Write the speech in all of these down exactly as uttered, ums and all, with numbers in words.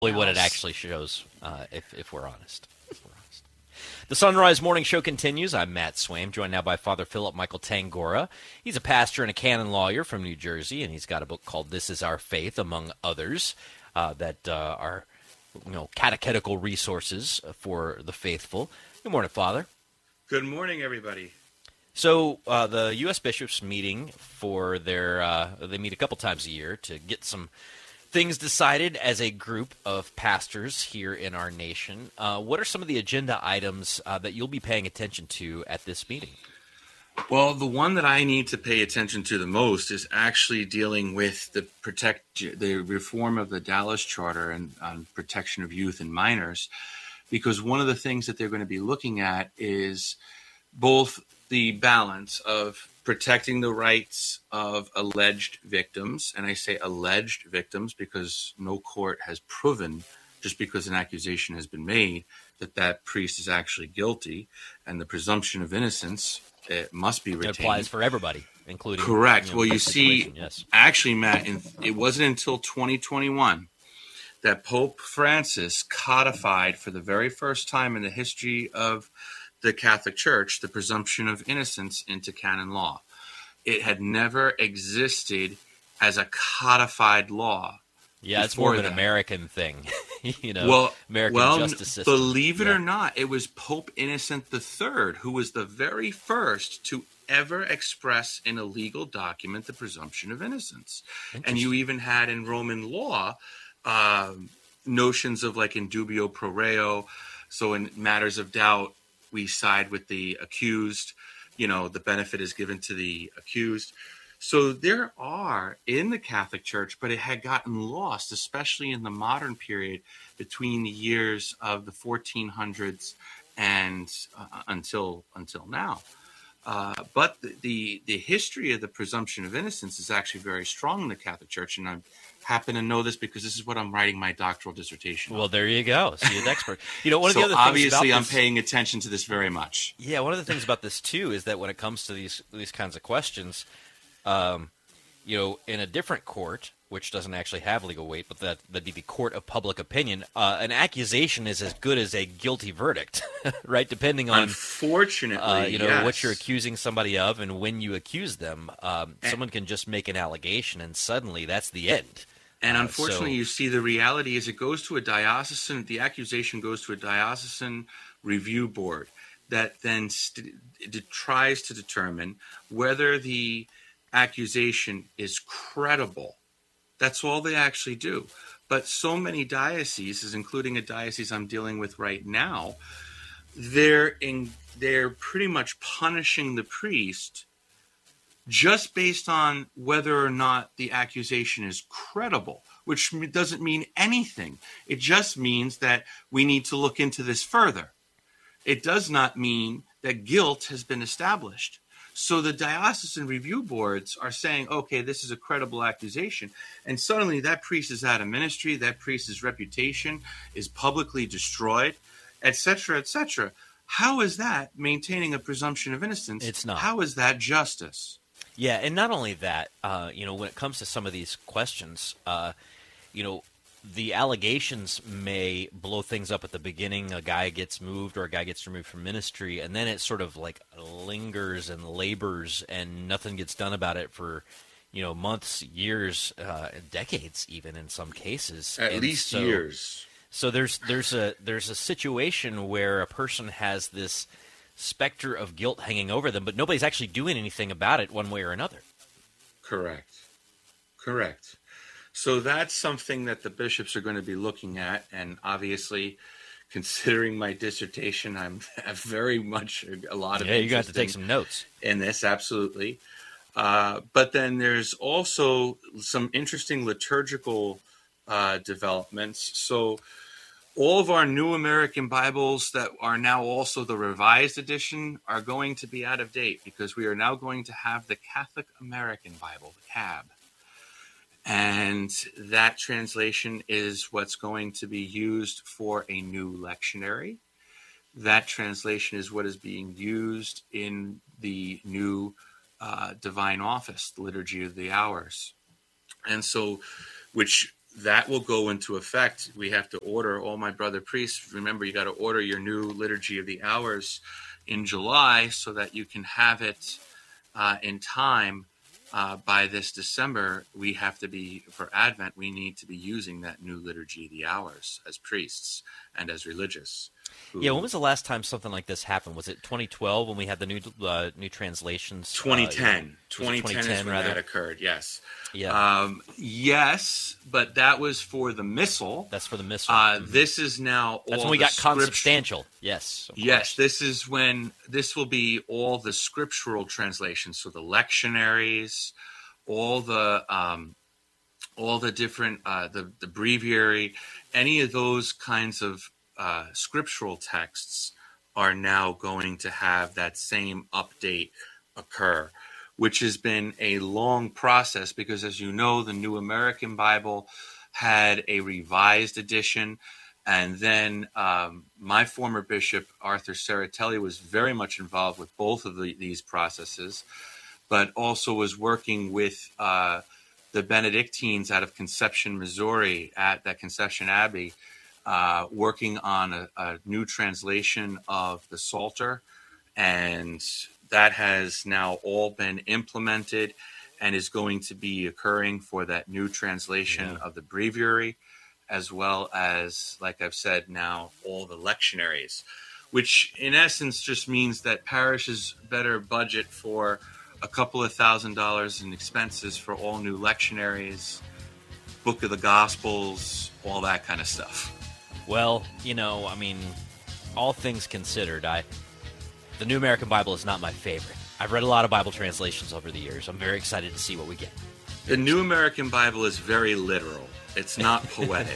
what it actually shows, uh, if, if we're honest. If we're honest. The Sunrise Morning Show continues. I'm Matt Swaim, joined now by Father Philip Michael Tangora. He's a pastor and a canon lawyer from New Jersey, and he's got a book called This Is Our Faith, among others, uh, that uh, are you know catechetical resources for the faithful. Good morning, Father. Good morning, everybody. So uh, the U S bishops meeting for their uh, they meet a couple times a year to get some things decided as a group of pastors here in our nation. Uh, what are some of the agenda items uh, that you'll be paying attention to at this meeting? Well, the one that I need to pay attention to the most is actually dealing with the protect the reform of the Dallas Charter and on protection of youth and minors, because one of the things that they're going to be looking at is both the balance of protecting the rights of alleged victims, and I say alleged victims because no court has proven, just because an accusation has been made, that that priest is actually guilty, and the presumption of innocence it must be retained. It applies for everybody, including correct. You know, well, you see, yes. actually, Matt, in, it wasn't until twenty twenty-one that Pope Francis codified for the very first time in the history of the Catholic Church the presumption of innocence into canon law. It had never existed as a codified law. Yeah, it's more of an that. American thing, you know, well, American well, justice system. Believe it yeah. or not, it was Pope Innocent the Third who was the very first to ever express in a legal document the presumption of innocence. And you even had in Roman law uh, notions of like in dubio pro reo. So in matters of doubt, we side with the accused, you know, the benefit is given to the accused. So there are in the Catholic Church, but it had gotten lost, especially in the modern period between the years of the fourteen hundreds and uh, until until now. Uh, but the, the the history of the presumption of innocence is actually very strong in the Catholic Church, and I happen to know this because this is what I'm writing my doctoral dissertation on. Well, there you go. See, an expert. You know, one so of the other things obviously about I'm this, paying attention to this very much. Yeah, one of the things about this too is that when it comes to these these kinds of questions, um, you know, in a different court, which doesn't actually have legal weight, but that that'd be the court of public opinion, uh, an accusation is as good as a guilty verdict, right? Depending on, unfortunately, uh, you know, yes. what you're accusing somebody of and when you accuse them. Um, and, someone can just make an allegation, and suddenly that's the end. And uh, unfortunately, so, you see, the reality is it goes to a diocesan. The accusation goes to a diocesan review board that then st- it tries to determine whether the accusation is credible. That's all they actually do. But so many dioceses, including a diocese I'm dealing with right now, they're in, they're pretty much punishing the priest just based on whether or not the accusation is credible, which doesn't mean anything. It just means that we need to look into this further. It does not mean that guilt has been established. So the diocesan review boards are saying, okay, this is a credible accusation. And suddenly that priest is out of ministry, that priest's reputation is publicly destroyed, et cetera, et cetera. How is that maintaining a presumption of innocence? It's not. How is that justice? Yeah, and not only that, uh, you know, when it comes to some of these questions, uh, you know, the allegations may blow things up at the beginning. A guy gets moved or a guy gets removed from ministry, and then it sort of like lingers and labors, and nothing gets done about it for, you know, months, years, uh, decades, even in some cases. At and least so, years. So there's there's a there's a situation where a person has this specter of guilt hanging over them, but nobody's actually doing anything about it one way or another. Correct. Correct. So that's something that the bishops are going to be looking at, and obviously, considering my dissertation, I'm have very much a lot of yeah. You got to interest take in, some notes in this, absolutely. Uh, but then there's also some interesting liturgical uh, developments. So all of our New American Bibles that are now also the Revised Edition are going to be out of date because we are now going to have the Catholic American Bible, the C A B. And that translation is what's going to be used for a new lectionary. That translation is what is being used in the new uh, Divine Office, the Liturgy of the Hours. And so, which that will go into effect. We have to order, all my brother priests, remember, you got to order your new Liturgy of the Hours in July so that you can have it uh, in time. Uh, by this December, we have to be, for Advent, we need to be using that new Liturgy of the Hours as priests and as religious. Who, yeah, when was the last time something like this happened? Was it twenty twelve when we had the new uh, new translations? twenty ten. Uh, twenty ten is when rather? that occurred, yes. Yeah. Um, yes, but that was for the Missal. That's for the Missal. Uh, mm-hmm. This is now all That's when we the got script- consubstantial. Yes. Yes, this is when, this will be all the scriptural translations. So the lectionaries, all the, um, all the different, uh, the, the breviary, any of those kinds of uh, scriptural texts are now going to have that same update occur, which has been a long process because, as you know, the New American Bible had a revised edition. And then um, my former bishop, Arthur Serratelli, was very much involved with both of the, these processes, but also was working with uh, the Benedictines out of Conception, Missouri, at that Conception Abbey, uh, working on a, a new translation of the Psalter. And that has now all been implemented and is going to be occurring for that new translation yeah. of the breviary, as well as, like I've said now, all the lectionaries, which in essence just means that parishes better budget for a couple of thousand dollars in expenses for all new lectionaries, Book of the Gospels, all that kind of stuff. Well, you know, I mean, all things considered, I the New American Bible is not my favorite. I've read a lot of Bible translations over the years. I'm very excited to see what we get. The New American Bible is very literal. It's not poetic.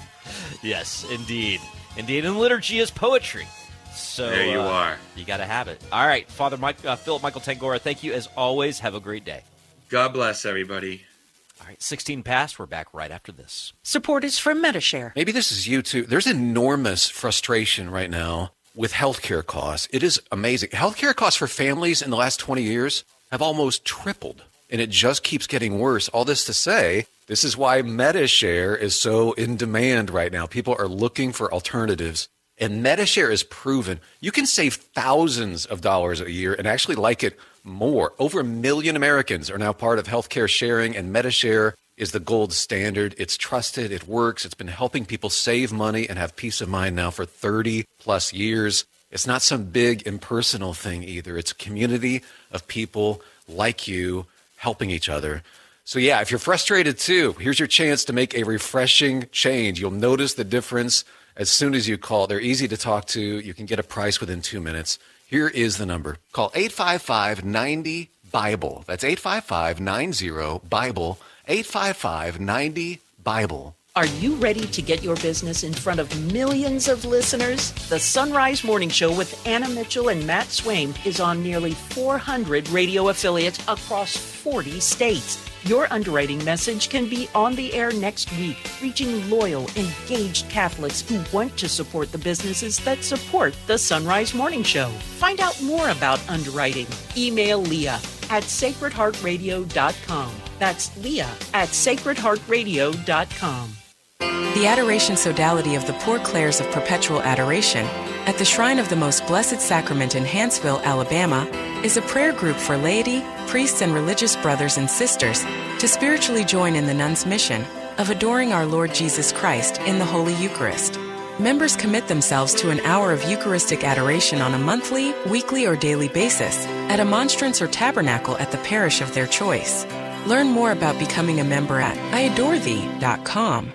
Yes, indeed. Indeed, and liturgy is poetry. So there you uh, are. You got to have it. All right, Father Mike, uh, Philip Michael Tangora, thank you as always. Have a great day. God bless everybody. All right, sixteen past. We're back right after this. Support is from Medi-Share. Maybe this is you too. There's enormous frustration right now with healthcare costs. It is amazing. Healthcare costs for families in the last twenty years have almost tripled, and it just keeps getting worse. All this to say, this is why Medi-Share is so in demand right now. People are looking for alternatives, and Medi-Share is proven. You can save thousands of dollars a year and actually like it more. Over a million Americans are now part of healthcare sharing, and Medi-Share is the gold standard. It's trusted. It works. It's been helping people save money and have peace of mind now for thirty plus years. It's not some big impersonal thing either. It's a community of people like you helping each other. So yeah, if you're frustrated too, here's your chance to make a refreshing change. You'll notice the difference as soon as you call. They're easy to talk to. You can get a price within two minutes. Here is the number. Call eight five five, nine zero, BIBLE. That's eight five five, nine zero, BIBLE. eight five five, nine zero, BIBLE. Are you ready to get your business in front of millions of listeners? The Sunrise Morning Show with Anna Mitchell and Matt Swaim is on nearly four hundred radio affiliates across forty states. Your underwriting message can be on the air next week, reaching loyal, engaged Catholics who want to support the businesses that support the Sunrise Morning Show. Find out more about underwriting. Email Leah at sacred heart radio dot com. That's Leah at sacred heart radio dot com. The Adoration Sodality of the Poor Clares of Perpetual Adoration at the Shrine of the Most Blessed Sacrament in Hanceville, Alabama, is a prayer group for laity, priests, and religious brothers and sisters to spiritually join in the nuns' mission of adoring our Lord Jesus Christ in the Holy Eucharist. Members commit themselves to an hour of Eucharistic adoration on a monthly, weekly, or daily basis at a monstrance or tabernacle at the parish of their choice. Learn more about becoming a member at I adore thee dot com.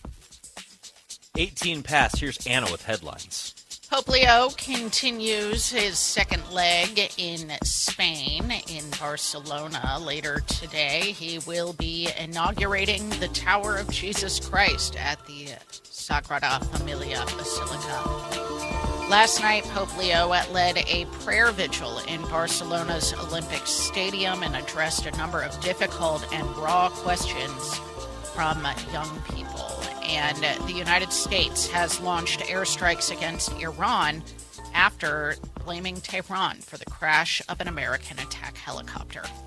eighteen past. Here's Anna with headlines. Pope Leo continues his second leg in Spain, in Barcelona. Later today, he will be inaugurating the Tower of Jesus Christ at the Sagrada Familia Basilica. Last night, Pope Leo led a prayer vigil in Barcelona's Olympic Stadium and addressed a number of difficult and raw questions from young people. And the United States has launched airstrikes against Iran after blaming Tehran for the crash of an American attack helicopter.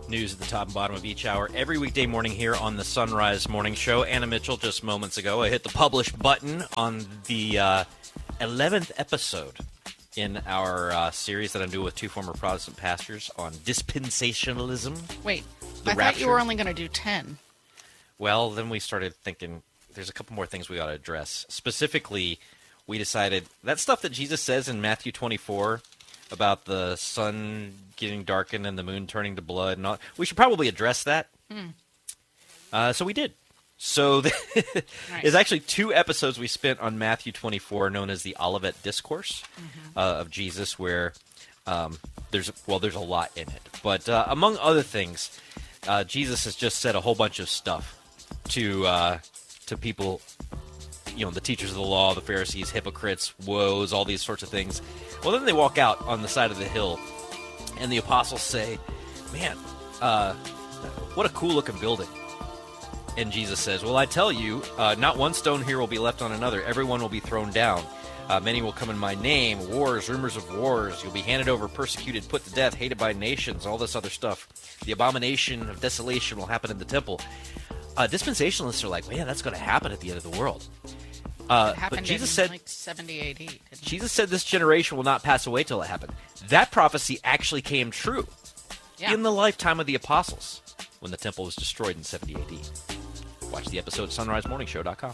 News at the top and bottom of each hour every weekday morning here on the Sunrise Morning Show. Anna Mitchell, just moments ago, I hit the publish button on the uh, eleventh episode in our uh, series that I'm doing with two former Protestant pastors on dispensationalism. Wait, the I rapture. thought you were only going to do ten. Well, then we started thinking there's a couple more things we ought to address. Specifically, we decided that stuff that Jesus says in Matthew twenty-four about the sun getting darkened and the moon turning to blood and all, we should probably address that. Hmm. Uh, so we did. So the Nice. there's actually two episodes we spent on Matthew twenty-four, known as the Olivet Discourse Mm-hmm. uh, of Jesus, where um, there's well, there's a lot in it. But uh, among other things, uh, Jesus has just said a whole bunch of stuff to uh, to people. You know, the teachers of the law, the Pharisees, hypocrites, woes, all these sorts of things. Well, then they walk out on the side of the hill, and the apostles say, man, uh, what a cool-looking building. And Jesus says, well, I tell you, uh, not one stone here will be left on another. Everyone will be thrown down. Uh, many will come in my name, wars, rumors of wars. You'll be handed over, persecuted, put to death, hated by nations, all this other stuff. The abomination of desolation will happen in the temple. Uh, dispensationalists are like, man, that's going to happen at the end of the world. Uh, It happened but Jesus in said, like seventy A D. didn't it? Jesus said this generation will not pass away till it happened. That prophecy actually came true Yeah. in the lifetime of the apostles when the temple was destroyed in seventy A D. Watch the episode at sunrise morning show dot com.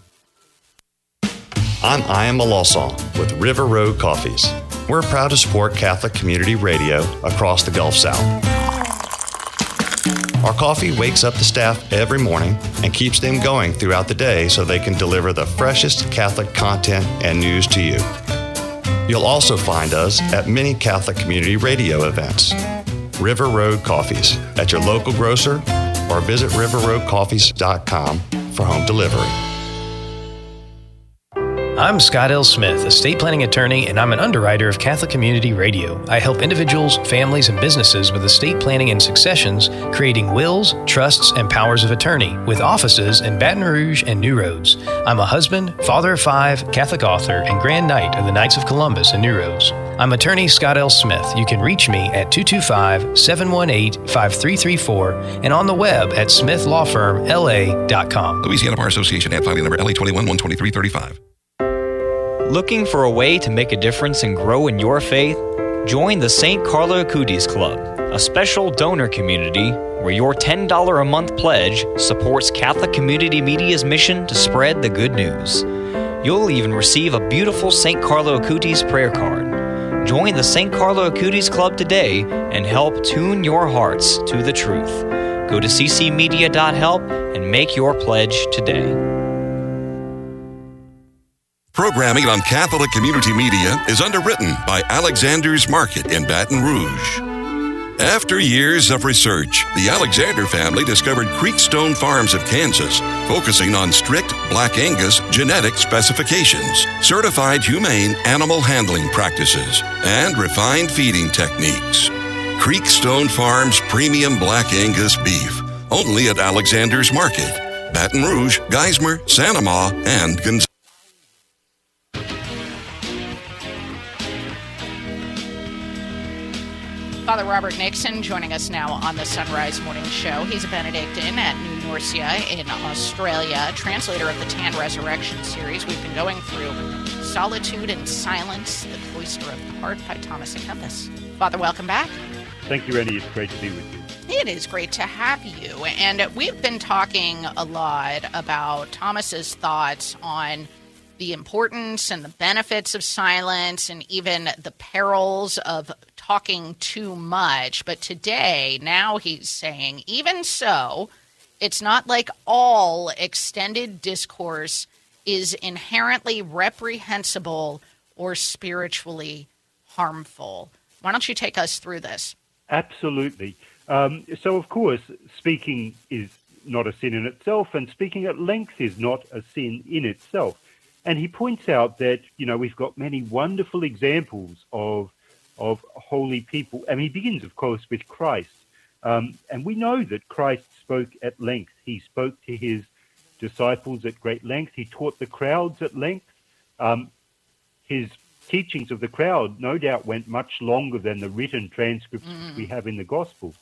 I'm Ian Malosong with River Road Coffees. We're proud to support Catholic Community Radio across the Gulf South. Our coffee wakes up the staff every morning and keeps them going throughout the day so they can deliver the freshest Catholic content and news to you. You'll also find us at many Catholic Community Radio events. River Road Coffees at your local grocer or visit river road coffees dot com for home delivery. I'm Scott L. Smith, estate planning attorney, and I'm an underwriter of Catholic Community Radio. I help individuals, families, and businesses with estate planning and successions, creating wills, trusts, and powers of attorney, with offices in Baton Rouge and New Roads. I'm a husband, father of five, Catholic author, and Grand Knight of the Knights of Columbus in New Roads. I'm attorney Scott L. Smith. You can reach me at two two five, seven one eight, five three three four and on the web at smith law firm l a dot com. Louisiana Bar Association, ad filing number L A twenty-one one twenty-three thirty-five. Looking for a way to make a difference and grow in your faith? Join the Saint Carlo Acutis Club, a special donor community where your ten dollars a month pledge supports Catholic Community Media's mission to spread the good news. You'll even receive a beautiful Saint Carlo Acutis prayer card. Join the Saint Carlo Acutis Club today and help tune your hearts to the truth. Go to c c media dot help and make your pledge today. Programming on Catholic Community Media is underwritten by Alexander's Market in Baton Rouge. After years of research, the Alexander family discovered Creekstone Farms of Kansas, focusing on strict Black Angus genetic specifications, certified humane animal handling practices, and refined feeding techniques. Creekstone Farms Premium Black Angus Beef, only at Alexander's Market, Baton Rouge, Geismar, Santa Ma, and Gonzales. Father Robert Nixon joining us now on the Sunrise Morning Show. He's a Benedictine at New Norcia in Australia, translator of the Tan Resurrection series. We've been going through Solitude and Silence, the Cloister of the Heart by Thomas à Kempis. Father, welcome back. Thank you, Rennie. It's great to be with you. It is great to have you. And we've been talking a lot about Thomas's thoughts on the importance and the benefits of silence and even the perils of talking too much. But today, now he's saying, even so, it's not like all extended discourse is inherently reprehensible or spiritually harmful. Why don't you take us through this? Absolutely. Um, so, of course, speaking is not a sin in itself, and speaking at length is not a sin in itself. And he points out that, you know, we've got many wonderful examples of of holy people. And he begins, of course, with Christ. Um, and we know that Christ spoke at length. He spoke to his disciples at great length. He taught the crowds at length. Um, his teachings of the crowd, no doubt, went much longer than the written transcripts mm. we have in the Gospel.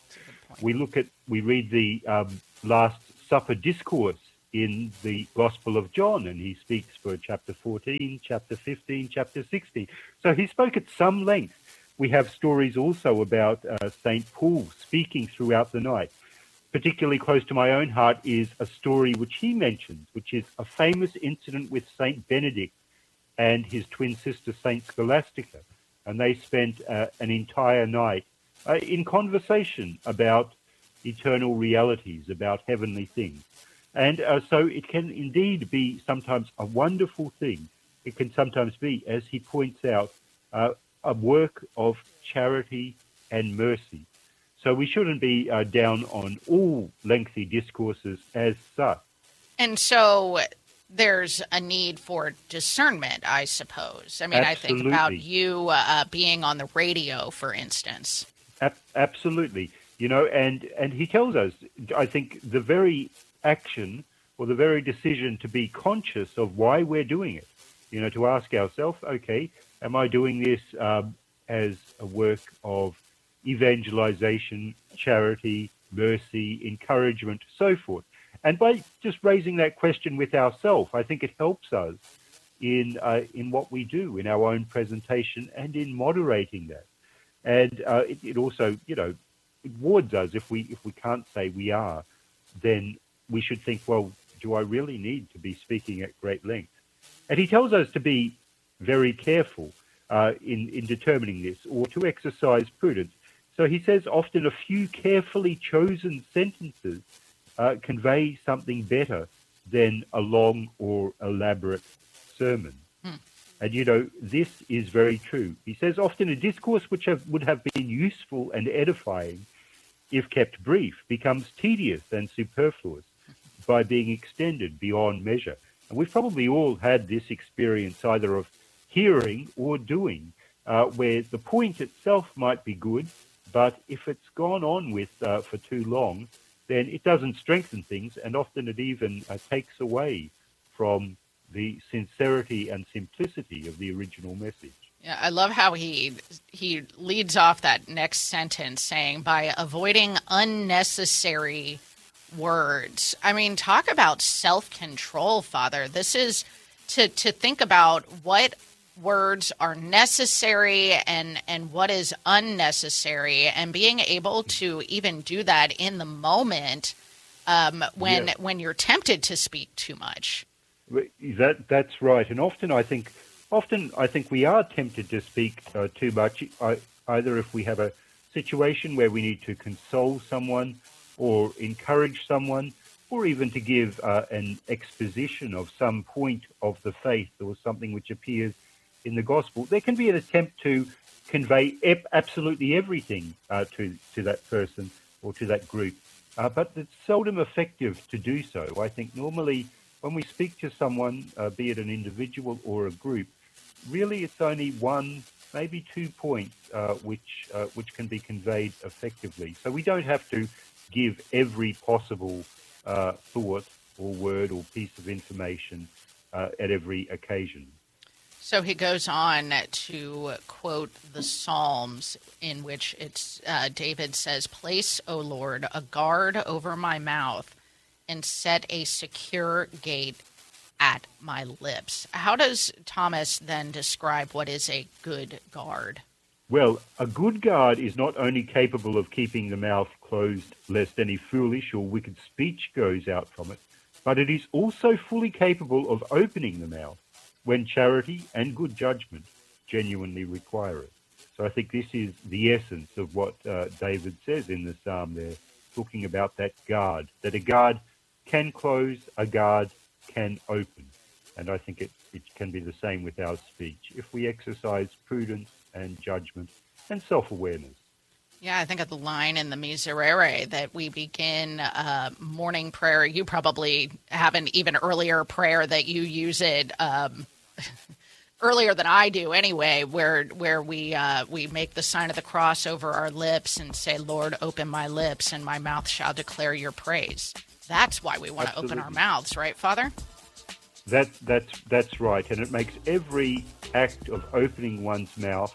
point. We look at, we read the um, Last Supper discourse in the Gospel of John, and he speaks for chapter fourteen, chapter fifteen, chapter sixteen. So he spoke at some length. We have stories also about uh, Saint Paul speaking throughout the night. Particularly close to my own heart is a story which he mentions, which is a famous incident with Saint Benedict and his twin sister, Saint Scholastica. And they spent uh, an entire night uh, in conversation about eternal realities, about heavenly things. And uh, so it can indeed be sometimes a wonderful thing. It can sometimes be, as he points out, uh, a work of charity and mercy. So we shouldn't be uh, down on all lengthy discourses as such. And so there's a need for discernment, I suppose. I mean, Absolutely. I think about you uh, being on the radio, for instance. A- absolutely. You know, and, and he tells us, I think the very action or the very decision to be conscious of why we're doing it, you know, to ask ourselves, okay, am I doing this um, as a work of evangelization, charity, mercy, encouragement, so forth? And by just raising that question with ourselves, I think it helps us in uh, in what we do, in our own presentation, and in moderating that. And uh, it, it also, you know, it warns us if we if we can't say we are, then we should think, well, do I really need to be speaking at great length? And he tells us to be very careful uh, in, in determining this, or to exercise prudence. So he says often a few carefully chosen sentences uh, convey something better than a long or elaborate sermon. Hmm. And, you know, this is very true. He says often a discourse which have, would have been useful and edifying, if kept brief, becomes tedious and superfluous by being extended beyond measure. And we've probably all had this experience either of hearing or doing, uh, where the point itself might be good, but if it's gone on with uh, for too long, then it doesn't strengthen things, and often it even uh, takes away from the sincerity and simplicity of the original message. Yeah, I love how he he leads off that next sentence saying, by avoiding unnecessary words. I mean, talk about self-control, Father. This is to, to think about what words are necessary and, and what is unnecessary, and being able to even do that in the moment um, when yeah. when you're tempted to speak too much. That that's right, and often I think often I think we are tempted to speak uh, too much. I, either if we have a situation where we need to console someone, or encourage someone, or even to give uh, an exposition of some point of the faith or something which appears in the gospel, there can be an attempt to convey ep- absolutely everything uh, to to that person or to that group, uh, but it's seldom effective to do so. I think normally when we speak to someone, uh, be it an individual or a group, really it's only one, maybe two points uh, which uh, which can be conveyed effectively. So we don't have to give every possible uh, thought or word or piece of information uh, at every occasion. So he goes on to quote the Psalms, in which it's uh, David says, "Place, O Lord, a guard over my mouth, and set a secure gate at my lips." How does Thomas then describe what is a good guard? Well, a good guard is not only capable of keeping the mouth closed lest any foolish or wicked speech goes out from it, but it is also fully capable of opening the mouth when charity and good judgment genuinely require it. So I think this is the essence of what uh, David says in the psalm there, talking about that guard, that a guard can close, a guard can open. And I think it, it can be the same with our speech, if we exercise prudence and judgment and self-awareness. Yeah, I think of the line in the Miserere that we begin uh, morning prayer. You probably have an even earlier prayer that you use it um, earlier than I do anyway, where where we uh, we make the sign of the cross over our lips and say, "Lord, open my lips and my mouth shall declare your praise." That's why we want to open our mouths, right, Father? That, that's, that's right. And it makes every act of opening one's mouth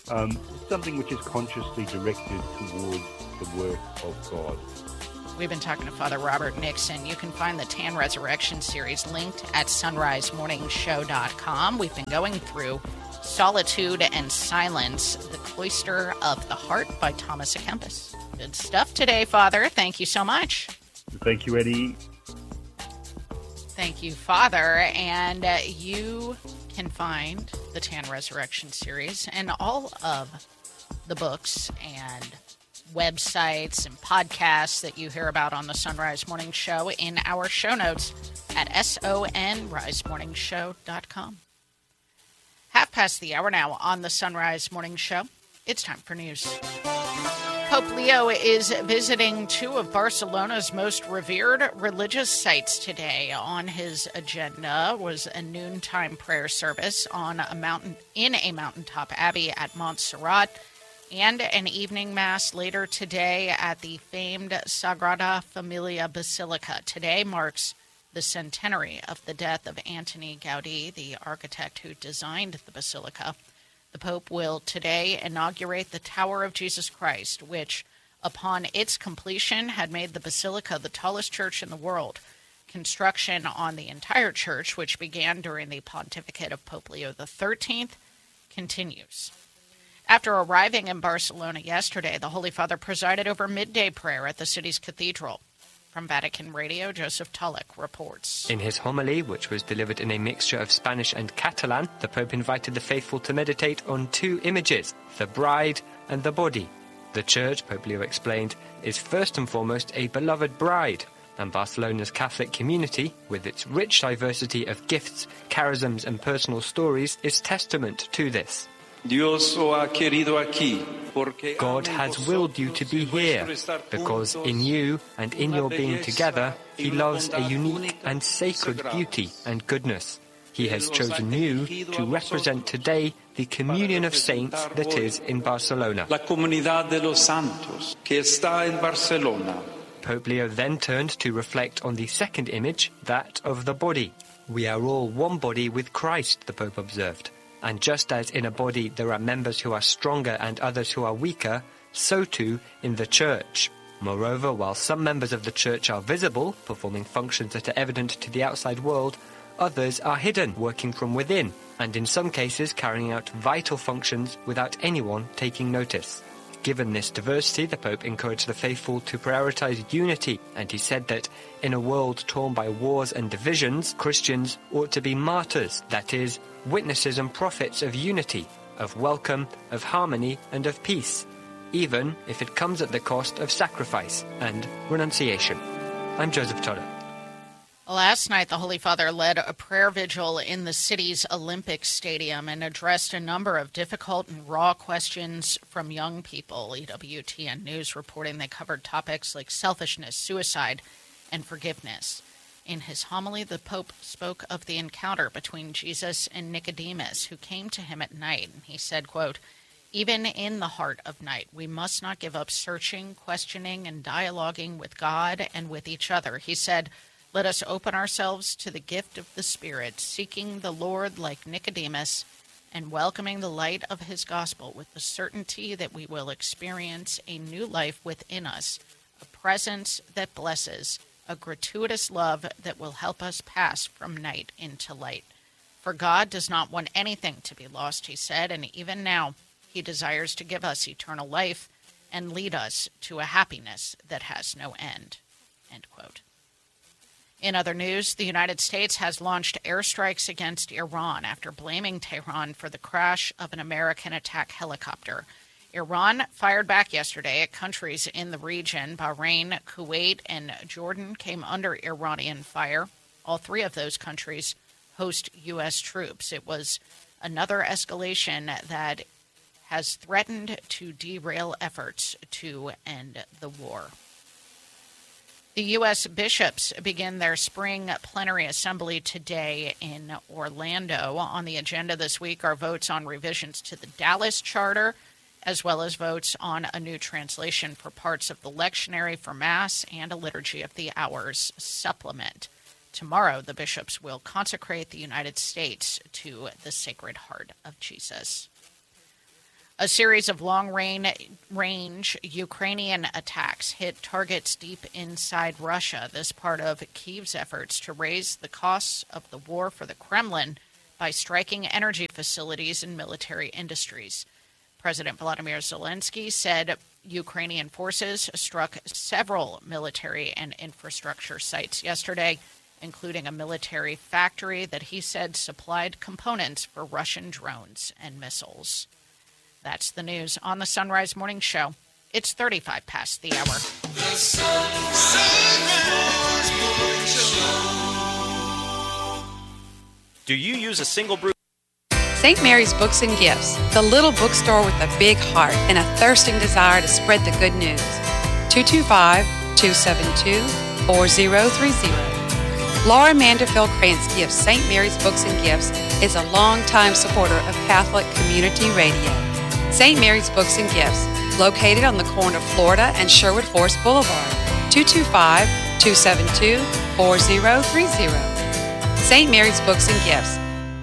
um, something which is consciously directed towards the work of God. We've been talking to Father Robert Nixon. You can find the Tan Resurrection series linked at sunrise morning show dot com. We've been going through Solitude and Silence, The Cloister of the Heart by Thomas à Kempis. Good stuff today, Father. Thank you so much. Thank you, Eddie. Thank you, Father. And uh, you can find the Tan Resurrection series and all of the books and websites and podcasts that you hear about on the Sunrise Morning Show in our show notes at sunrise morning show dot com. Half past the hour now on the Sunrise Morning Show. It's time for news. Pope Leo is visiting two of Barcelona's most revered religious sites today. On his agenda was a noontime prayer service on a mountain in a mountaintop abbey at Montserrat, and an evening mass later today at the famed Sagrada Familia Basilica. Today marks the centenary of the death of Antoni Gaudí, the architect who designed the basilica. The Pope will today inaugurate the Tower of Jesus Christ, which, upon its completion, had made the basilica the tallest church in the world. Construction on the entire church, which began during the pontificate of Pope Leo the thirteenth, continues. After arriving in Barcelona yesterday, the Holy Father presided over midday prayer at the city's cathedral. From Vatican Radio, Joseph Tulloch reports. In his homily, which was delivered in a mixture of Spanish and Catalan, the Pope invited the faithful to meditate on two images, the bride and the body. The Church, Pope Leo explained, is first and foremost a beloved bride, and Barcelona's Catholic community, with its rich diversity of gifts, charisms and personal stories, is testament to this. God has willed you to be here, because in you and in your being together, He loves a unique and sacred beauty and goodness. He has chosen you to represent today the communion of saints that is in Barcelona. Pope Leo then turned to reflect on the second image, that of the body. We are all one body with Christ, the Pope observed. And just as in a body there are members who are stronger and others who are weaker, so too in the Church. Moreover, while some members of the Church are visible, performing functions that are evident to the outside world, others are hidden, working from within, and in some cases carrying out vital functions without anyone taking notice. Given this diversity, the Pope encouraged the faithful to prioritize unity, and he said that in a world torn by wars and divisions, Christians ought to be martyrs, that is, witnesses and prophets of unity, of welcome, of harmony, and of peace, even if it comes at the cost of sacrifice and renunciation. I'm Joseph Tulloch. Last night, the Holy Father led a prayer vigil in the city's Olympic Stadium and addressed a number of difficult and raw questions from young people. E W T N News reporting they covered topics like selfishness, suicide, and forgiveness. In his homily, the Pope spoke of the encounter between Jesus and Nicodemus, who came to him at night. And he said, quote, "Even in the heart of night, we must not give up searching, questioning, and dialoguing with God and with each other." He said, "Let us open ourselves to the gift of the Spirit, seeking the Lord like Nicodemus, and welcoming the light of his gospel with the certainty that we will experience a new life within us, a presence that blesses, a gratuitous love that will help us pass from night into light. For God does not want anything to be lost," he said, "and even now he desires to give us eternal life and lead us to a happiness that has no end." End quote. In other news, the United States has launched airstrikes against Iran after blaming Tehran for the crash of an American attack helicopter. Iran fired back yesterday at countries in the region. Bahrain, Kuwait, and Jordan came under Iranian fire. All three of those countries host U S troops. It was another escalation that has threatened to derail efforts to end the war. The U S bishops begin their spring plenary assembly today in Orlando. On the agenda this week are votes on revisions to the Dallas Charter, as well as votes on a new translation for parts of the lectionary for Mass and a Liturgy of the Hours supplement. Tomorrow, the bishops will consecrate the United States to the Sacred Heart of Jesus. A series of long-range Ukrainian attacks hit targets deep inside Russia. This part of Kyiv's efforts to raise the costs of the war for the Kremlin by striking energy facilities and military industries. President Volodymyr Zelensky said Ukrainian forces struck several military and infrastructure sites yesterday, including a military factory that he said supplied components for Russian drones and missiles. That's the news on the Sunrise Morning Show. It's thirty-five past the hour. The Sunrise Morning Show. Do you use a single brew? Saint Mary's Books and Gifts, the little bookstore with a big heart and a thirsting desire to spread the good news. two two five, two seven two, four zero three zero. Laura Manderfield Krantz Gifts Saint Mary's Books and Gifts is a longtime supporter of Catholic Community Radio. Saint Mary's Books and Gifts, located on the corner of Florida and Sherwood Forest Boulevard, two two five, two seven two, four zero three zero. Saint Mary's Books and Gifts.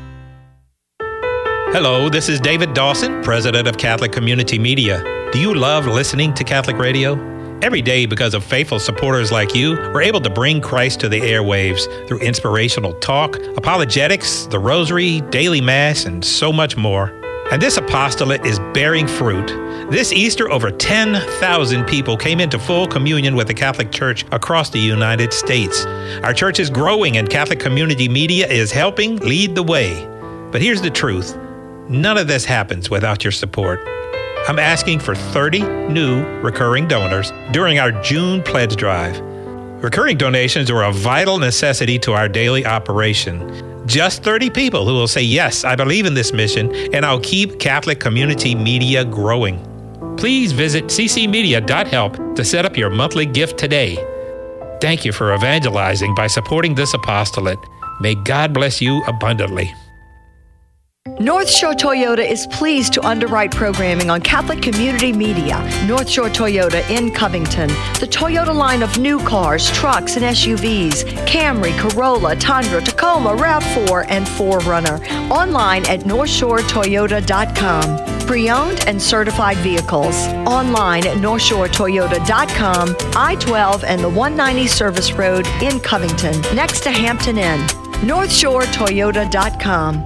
Hello, this is David Dawson, president of Catholic Community Media. Do you love listening to Catholic radio? Every day, because of faithful supporters like you, we're able to bring Christ to the airwaves through inspirational talk, apologetics, the rosary, daily mass, and so much more. And this apostolate is bearing fruit. This Easter, over ten thousand people came into full communion with the Catholic Church across the United States. Our church is growing, and Catholic Community Media is helping lead the way. But here's the truth. None of this happens without your support. I'm asking for thirty new recurring donors during our June pledge drive. Recurring donations are a vital necessity to our daily operation. Just thirty people who will say, yes, I believe in this mission, and I'll keep Catholic Community Media growing. Please visit c c media dot help to set up your monthly gift today. Thank you for evangelizing by supporting this apostolate. May God bless you abundantly. North Shore Toyota is pleased to underwrite programming on Catholic Community Media. North Shore Toyota in Covington. The Toyota line of new cars, trucks, and S U Vs. Camry, Corolla, Tundra, Tacoma, RAV four, and four runner. Online at north shore toyota dot com. Pre-owned and certified vehicles. Online at north shore toyota dot com. I twelve and the one ninety Service Road in Covington, next to Hampton Inn. north shore toyota dot com.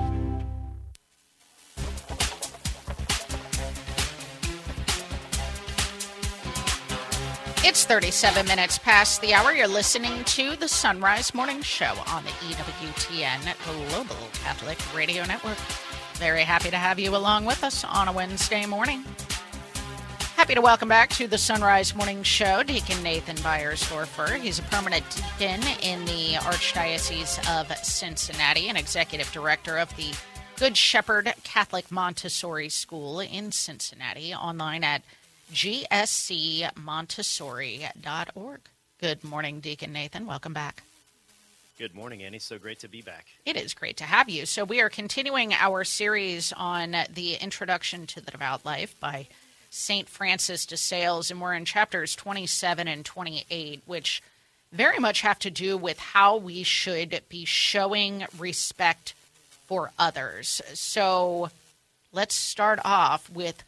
It's thirty-seven minutes past the hour. You're listening to the Sunrise Morning Show on the E W T N Global Catholic Radio Network. Very happy to have you along with us on a Wednesday morning. Happy to welcome back to the Sunrise Morning Show Deacon Nathan Beiersdorfer. He's a permanent deacon in the Archdiocese of Cincinnati and executive director of the Good Shepherd Catholic Montessori School in Cincinnati, online at g s c montessori dot org. Good morning, Deacon Nathan. Welcome back. Good morning, Annie. So great to be back. It is great to have you. So we are continuing our series on the Introduction to the Devout Life by Saint Francis de Sales, and we're in chapters twenty-seven and twenty-eight, which very much have to do with how we should be showing respect for others. So let's start off with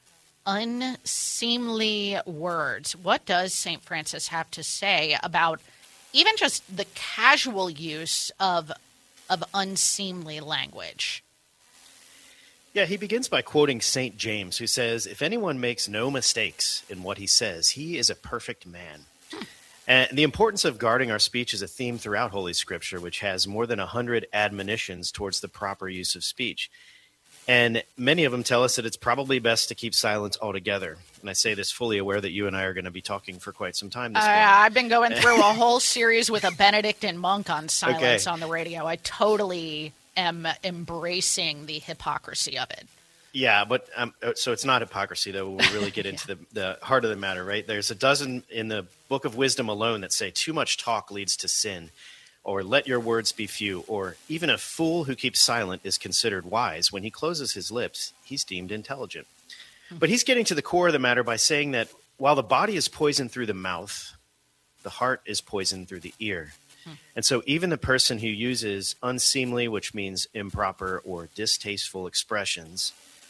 unseemly words. What does Saint Francis have to say about even just the casual use of of unseemly language? Yeah, he begins by quoting Saint James, who says, if anyone makes no mistakes in what he says, he is a perfect man. Hmm. And the importance of guarding our speech is a theme throughout Holy Scripture, which has more than a hundred admonitions towards the proper use of speech. And many of them tell us that it's probably best to keep silence altogether. And I say this fully aware that you and I are going to be talking for quite some time this uh, morning. I've been going through a whole series with a Benedictine monk on silence okay. on the radio. I totally am embracing the hypocrisy of it. Yeah, but um, so it's not hypocrisy, though, when we really get into yeah. the, the heart of the matter, right? There's a dozen in the Book of Wisdom alone that say too much talk leads to sin, or let your words be few, or even a fool who keeps silent is considered wise. When he closes his lips, he's deemed intelligent. Mm-hmm. But he's getting to the core of the matter by saying that while the body is poisoned through the mouth, the heart is poisoned through the ear. Mm-hmm. And so even the person who uses unseemly, which means improper or distasteful expressions,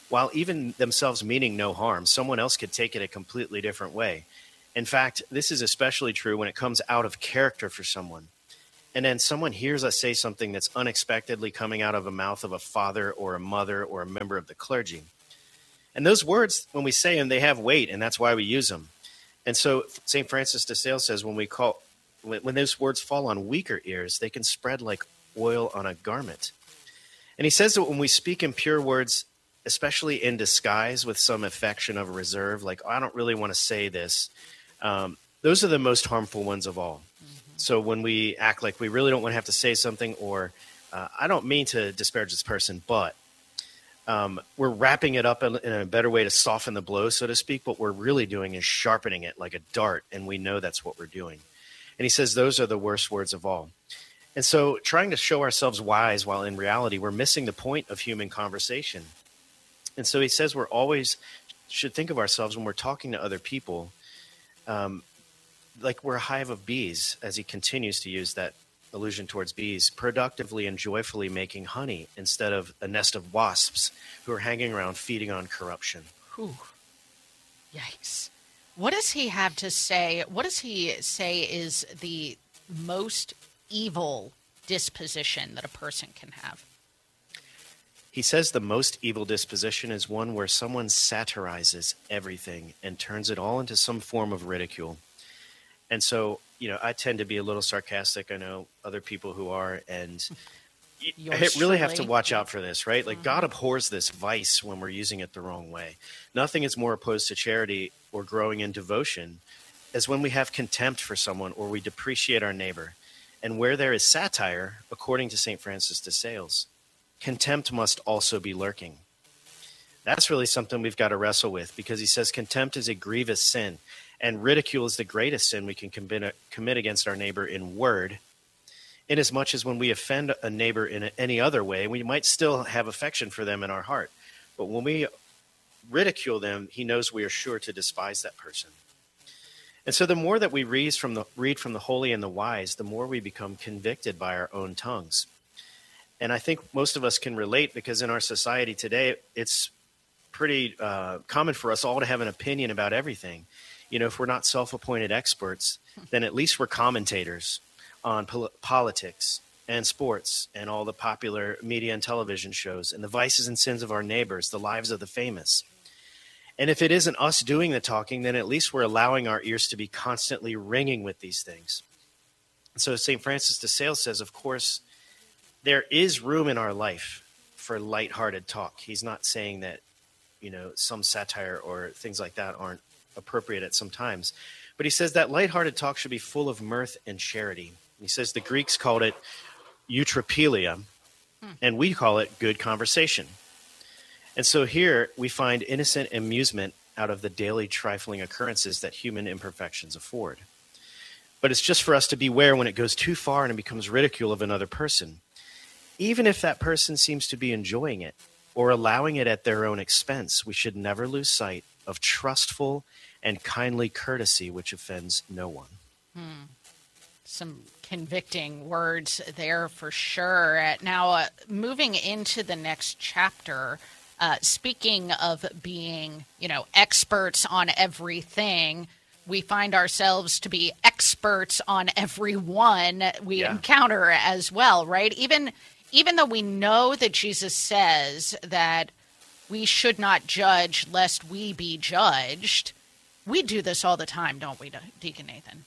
while even themselves meaning no harm, someone else could take it a completely different way. In fact, this is especially true when it comes out of character for someone. And then someone hears us say something that's unexpectedly coming out of the mouth of a father or a mother or a member of the clergy. And those words, when we say them, they have weight, and that's why we use them. And so Saint Francis de Sales says when we call, when, when those words fall on weaker ears, they can spread like oil on a garment. And he says that when we speak impure words, especially in disguise with some affection of reserve, like, oh, I don't really want to say this, um, those are the most harmful ones of all. Mm-hmm. So when we act like we really don't want to have to say something, or uh, I don't mean to disparage this person, but um, we're wrapping it up in, in a better way to soften the blow, so to speak. What we're really doing is sharpening it like a dart, and we know that's what we're doing. And he says those are the worst words of all. And so trying to show ourselves wise while in reality, we're missing the point of human conversation. And so he says we're always should think of ourselves when we're talking to other people um, like we're a hive of bees, as he continues to use that allusion towards bees, productively and joyfully making honey instead of a nest of wasps who are hanging around feeding on corruption. Whew. Yikes. What does he have to say? What does he say is the most evil disposition that a person can have? He says the most evil disposition is one where someone satirizes everything and turns it all into some form of ridicule. And so, you know, I tend to be a little sarcastic. I know other people who are, and you really have to watch out for this, right? Like mm-hmm. God abhors this vice when we're using it the wrong way. Nothing is more opposed to charity or growing in devotion as when we have contempt for someone or we depreciate our neighbor. And where there is satire, according to Saint Francis de Sales, contempt must also be lurking. That's really something we've got to wrestle with, because he says contempt is a grievous sin, and ridicule is the greatest sin we can commit, commit against our neighbor in word, inasmuch as when we offend a neighbor in any other way, we might still have affection for them in our heart. But when we ridicule them, he knows we are sure to despise that person. And so the more that we read from the, read from the holy and the wise, the more we become convicted by our own tongues. And I think most of us can relate, because in our society today, it's pretty uh, common for us all to have an opinion about everything. You know, if we're not self-appointed experts, then at least we're commentators on pol- politics and sports and all the popular media and television shows and the vices and sins of our neighbors, the lives of the famous. And if it isn't us doing the talking, then at least we're allowing our ears to be constantly ringing with these things. So Saint Francis de Sales says, of course, there is room in our life for lighthearted talk. He's not saying that, you know, some satire or things like that aren't appropriate at some times. But he says that lighthearted talk should be full of mirth and charity. He says the Greeks called it eutrapelia, hmm. and we call it good conversation. And so here we find innocent amusement out of the daily trifling occurrences that human imperfections afford. But it's just for us to beware when it goes too far and it becomes ridicule of another person. Even if that person seems to be enjoying it or allowing it at their own expense, we should never lose sight of trustful and kindly courtesy, which offends no one. Hmm. Some convicting words there for sure. Now, uh, moving into the next chapter, uh, speaking of being, you know, experts on everything, we find ourselves to be experts on everyone we yeah. encounter as well, right? Even even though we know that Jesus says that we should not judge lest we be judged, we do this all the time, don't we, Deacon Nathan?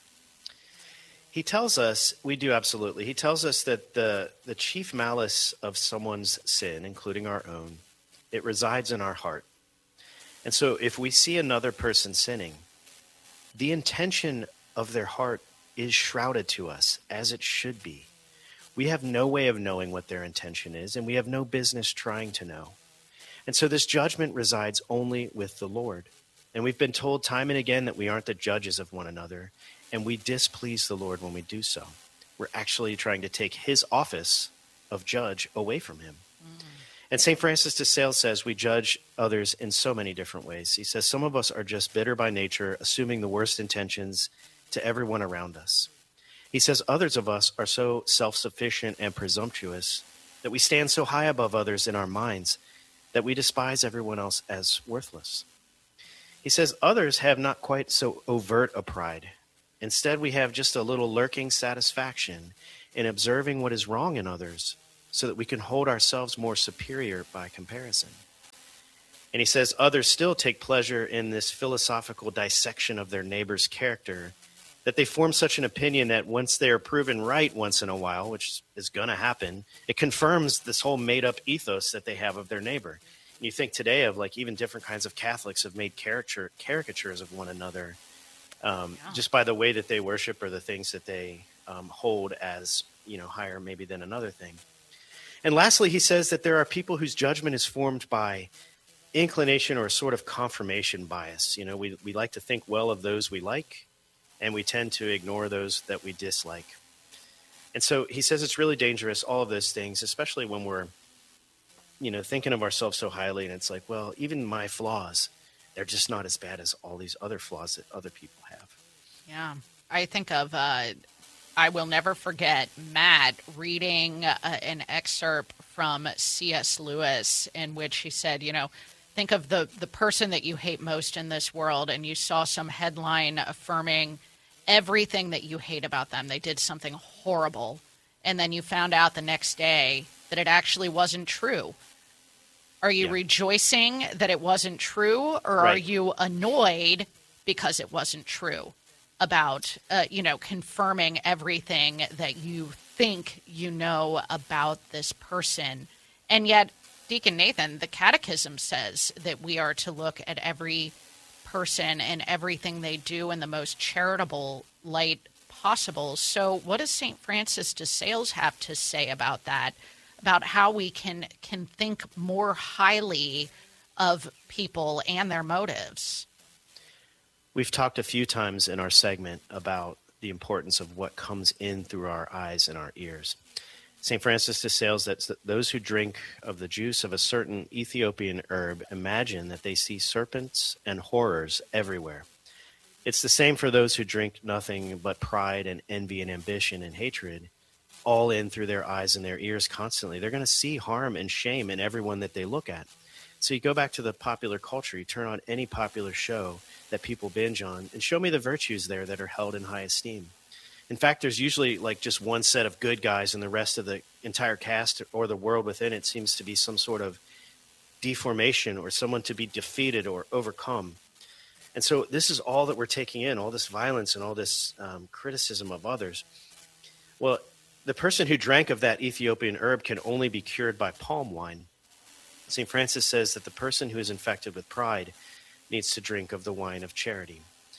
He tells us, we do absolutely. He tells us that the, the chief malice of someone's sin, including our own, it resides in our heart. And so if we see another person sinning, the intention of their heart is shrouded to us, as it should be. We have no way of knowing what their intention is, and we have no business trying to know. And so this judgment resides only with the Lord. And we've been told time and again that we aren't the judges of one another, and we displease the Lord when we do so. We're actually trying to take his office of judge away from him. Mm. And Saint Francis de Sales says we judge others in so many different ways. He says some of us are just bitter by nature, assuming the worst intentions to everyone around us. He says others of us are so self-sufficient and presumptuous that we stand so high above others in our minds that we despise everyone else as worthless. He says others have not quite so overt a pride. Instead, we have just a little lurking satisfaction in observing what is wrong in others so that we can hold ourselves more superior by comparison. And he says others still take pleasure in this philosophical dissection of their neighbor's character, that they form such an opinion that once they are proven right once in a while, which is going to happen, it confirms this whole made-up ethos that they have of their neighbor. And you think today of like even different kinds of Catholics have made caricature, caricatures of one another um, yeah. just by the way that they worship or the things that they um, hold as, you know, higher maybe than another thing. And lastly, he says that there are people whose judgment is formed by inclination or a sort of confirmation bias. You know, we, we like to think well of those we like, and we tend to ignore those that we dislike. And so he says it's really dangerous, all of those things, especially when we're, you know, thinking of ourselves so highly, and it's like, well, even my flaws, they're just not as bad as all these other flaws that other people have. Yeah. I think of, uh, I will never forget Matt reading uh, an excerpt from C S Lewis in which he said, you know, think of the, the person that you hate most in this world, and you saw some headline affirming everything that you hate about them. They did something horrible, and then you found out the next day that it actually wasn't true. Are you yeah. rejoicing that it wasn't true, or right. are you annoyed because it wasn't true about, uh, you know, confirming everything that you think you know about this person? And yet, Deacon Nathan, the Catechism says that we are to look at every person and everything they do in the most charitable light possible. So what does Saint Francis de Sales have to say about that, about how we can can think more highly of people and their motives? We've talked a few times in our segment about the importance of what comes in through our eyes and our ears. Saint Francis de Sales, that those who drink of the juice of a certain Ethiopian herb imagine that they see serpents and horrors everywhere. It's the same for those who drink nothing but pride and envy and ambition and hatred, all in through their eyes and their ears constantly. They're going to see harm and shame in everyone that they look at. So you go back to the popular culture, you turn on any popular show that people binge on, and show me the virtues there that are held in high esteem. In fact, there's usually like just one set of good guys, and the rest of the entire cast or the world within it seems to be some sort of deformation or someone to be defeated or overcome. And so this is all that we're taking in, all this violence and all this um, criticism of others. Well, the person who drank of that Ethiopian herb can only be cured by palm wine. Saint Francis says that the person who is infected with pride needs to drink of the wine of charity.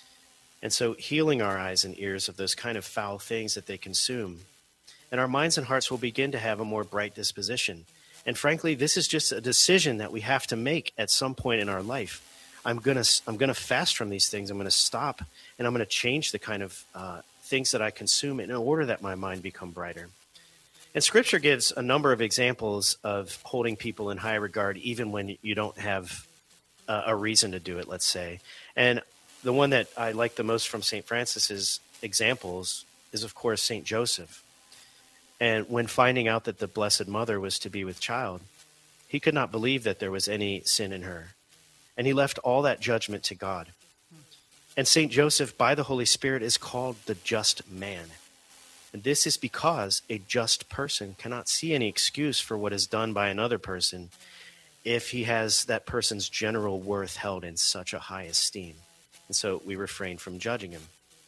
And so healing our eyes and ears of those kind of foul things that they consume, and our minds and hearts will begin to have a more bright disposition. And frankly, this is just a decision that we have to make at some point in our life. I'm going to I'm going to fast from these things. I'm going to stop, and I'm going to change the kind of uh, things that I consume in order that my mind become brighter. And Scripture gives a number of examples of holding people in high regard, even when you don't have uh, a reason to do it, let's say. And the one that I like the most from Saint Francis's examples is, of course, Saint Joseph. And when finding out that the Blessed Mother was to be with child, he could not believe that there was any sin in her. And he left all that judgment to God. And Saint Joseph, by the Holy Spirit, is called the just man. And this is because a just person cannot see any excuse for what is done by another person if he has that person's general worth held in such a high esteem. And so we refrain from judging him.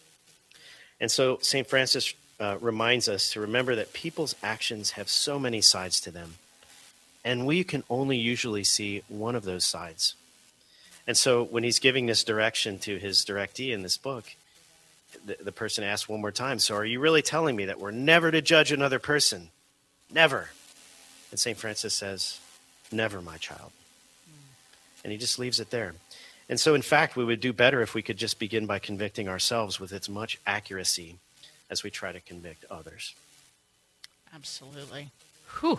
And so Saint Francis uh, reminds us to remember that people's actions have so many sides to them, and we can only usually see one of those sides. And so when he's giving this direction to his directee in this book, the, the person asks one more time, so are you really telling me that we're never to judge another person? Never. And Saint Francis says, never, my child. And he just leaves it there. And so, in fact, we would do better if we could just begin by convicting ourselves with as much accuracy as we try to convict others. Absolutely. Whew.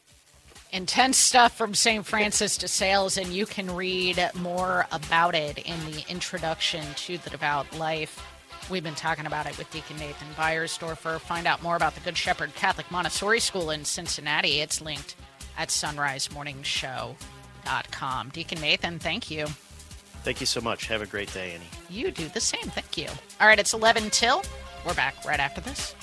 Intense stuff from Saint Francis de Sales, and you can read more about it in the introduction to The Devout Life. We've been talking about it with Deacon Nathan Beiersdorfer. Find out more about the Good Shepherd Catholic Montessori School in Cincinnati. It's linked at sunrise morning show dot com. Deacon Nathan, thank you. Thank you so much. Have a great day, Annie. You do the same. Thank you. All right, it's eleven till. We're back right after this.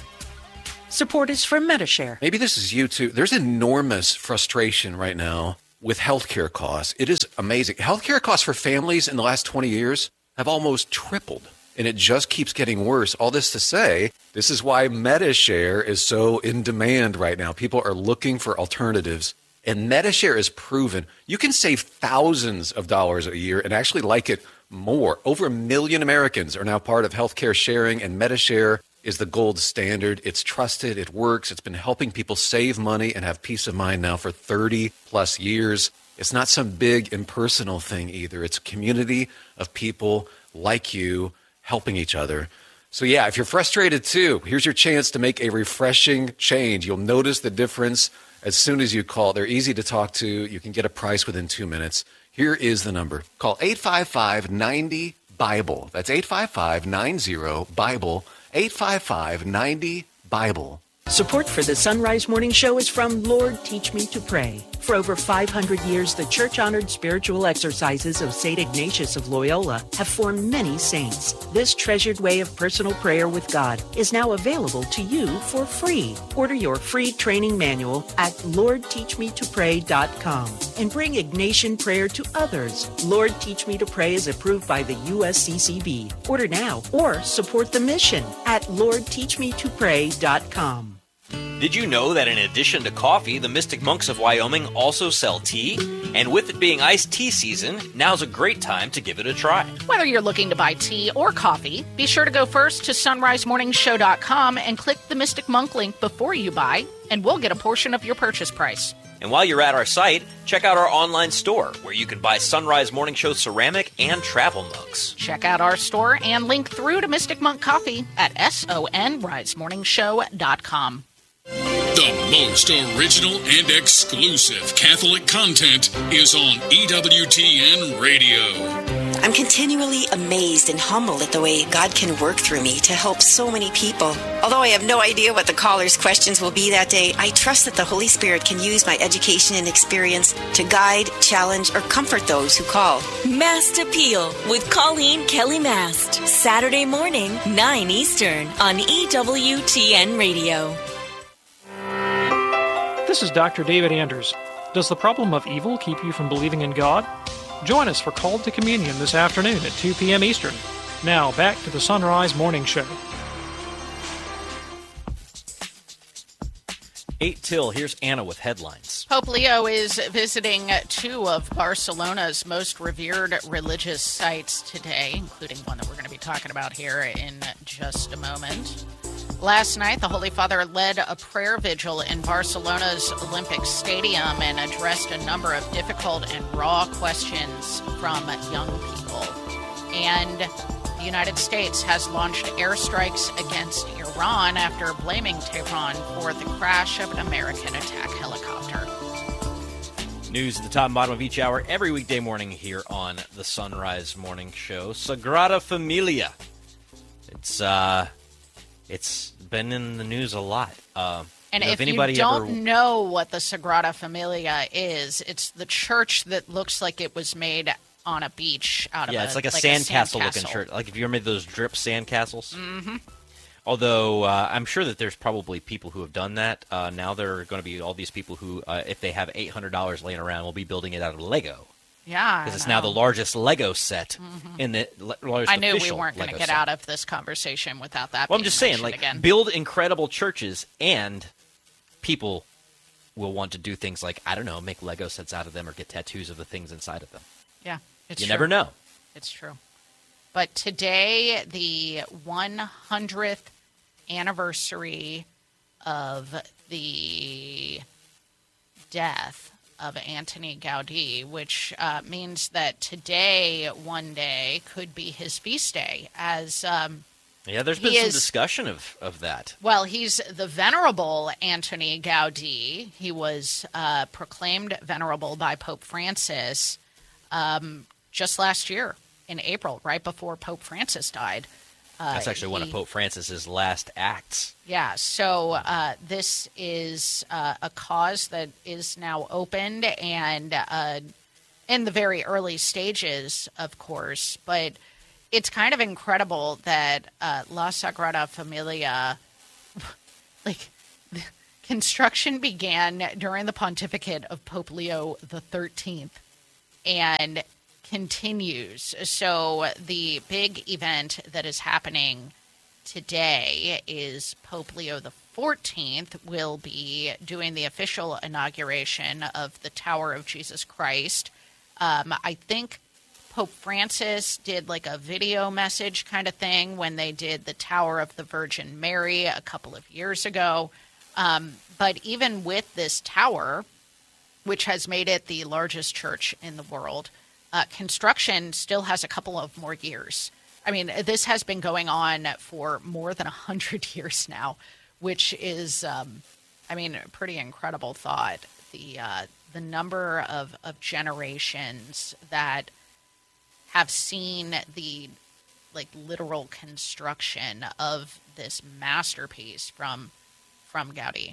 Support is from Medi-Share. Maybe this is you too. There's enormous frustration right now with healthcare costs. It is amazing. Healthcare costs for families in the last twenty years have almost tripled, and it just keeps getting worse. All this to say, this is why Medi-Share is so in demand right now. People are looking for alternatives, and Medi-Share is proven you can save thousands of dollars a year and actually like it more. Over a million Americans are now part of healthcare sharing, and Medi-Share is the gold standard. It's trusted. It works. It's been helping people save money and have peace of mind now for thirty plus years. It's not some big impersonal thing either. It's a community of people like you helping each other. So yeah, if you're frustrated too, here's your chance to make a refreshing change. You'll notice the difference as soon as you call. They're easy to talk to. You can get a price within two minutes. Here is the number. Call eight five five, nine zero, BIBLE. That's eight five five, nine zero, BIBLE. eight five five, nine zero, BIBLE. Support for the Sunrise Morning Show is from Lord Teach Me to Pray. For over five hundred years, the church-honored spiritual exercises of Saint Ignatius of Loyola have formed many saints. This treasured way of personal prayer with God is now available to you for free. Order your free training manual at lord teach me to pray dot com and bring Ignatian prayer to others. Lord Teach Me to Pray is approved by the U S C C B. Order now or support the mission at lord teach me to pray dot com. Did you know that in addition to coffee, the Mystic Monks of Wyoming also sell tea? And with it being iced tea season, now's a great time to give it a try. Whether you're looking to buy tea or coffee, be sure to go first to sunrise morning show dot com and click the Mystic Monk link before you buy, and we'll get a portion of your purchase price. And while you're at our site, check out our online store, where you can buy Sunrise Morning Show ceramic and travel mugs. Check out our store and link through to Mystic Monk Coffee at sunrise morning show dot com. The most original and exclusive Catholic content is on E W T N Radio. I'm continually amazed and humbled at the way God can work through me to help so many people. Although I have no idea what the caller's questions will be that day, I trust that the Holy Spirit can use my education and experience to guide, challenge, or comfort those who call. Mast Appeal with Colleen Kelly Mast. Saturday morning, nine Eastern on E W T N Radio. This is Doctor David Anders. Does the problem of evil keep you from believing in God? Join us for Called to Communion this afternoon at two p.m. Eastern. Now, back to the Sunrise Morning Show. eight till, here's Anna with headlines. Pope Leo is visiting two of Barcelona's most revered religious sites today, including one that we're going to be talking about here in just a moment. Last night, the Holy Father led a prayer vigil in Barcelona's Olympic Stadium and addressed a number of difficult and raw questions from young people. And the United States has launched airstrikes against Iran after blaming Tehran for the crash of an American attack helicopter. News at the top and bottom of each hour every weekday morning here on the Sunrise Morning Show. Sagrada Familia. It's, uh... It's been in the news a lot. Uh, and you know, if, if anybody you don't ever... know what the Sagrada Familia is, it's the church that looks like it was made on a beach out of yeah, a it's like a like sandcastle sand looking church. Like if you ever made those drip sandcastles. Mm-hmm. Although uh, I'm sure that there's probably people who have done that. Uh, now there are going to be all these people who, uh, if they have eight hundred dollars laying around, will be building it out of Lego. Yeah, because it's now the largest Lego set mm-hmm. in the largest. I knew official we weren't going to get set. out of this conversation without that. Well, being I'm just saying, like, again. build incredible churches, and people will want to do things like, I don't know, make Lego sets out of them or get tattoos of the things inside of them. Yeah, it's you true. never know. It's true. But today, the one hundredth anniversary of the death of Antoni Gaudí, which uh, means that today, one day, could be his feast day. As um, yeah, there's been he some is, discussion of, of that. Well, he's the Venerable Antoni Gaudí. He was uh, proclaimed venerable by Pope Francis um, just last year in April, right before Pope Francis died. Uh, That's actually one he, of Pope Francis's last acts. Yeah, so uh, this is uh, a cause that is now opened, and uh, in the very early stages, of course, but it's kind of incredible that uh, La Sagrada Familia, like, the construction began during the pontificate of Pope Leo the thirteenth and continues. So the big event that is happening today is Pope Leo the fourteenth will be doing the official inauguration of the Tower of Jesus Christ. Um, I think Pope Francis did like a video message kind of thing when they did the Tower of the Virgin Mary a couple of years ago. Um, but even with this tower, which has made it the largest church in the world, uh, construction still has a couple of more years. I mean, this has been going on for more than one hundred years now, which is, um, I mean, a pretty incredible thought. The uh, the number of, of generations that have seen the like literal construction of this masterpiece from from Gaudi.